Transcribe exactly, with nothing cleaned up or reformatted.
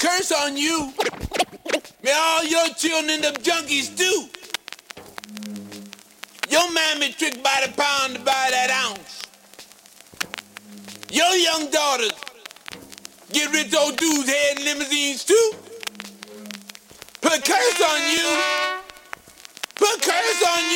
curse on you. May all your children end up junkies too. Your mammy tricked by the pound to buy that ounce. Your young daughters get rich old dudes head in limousines too.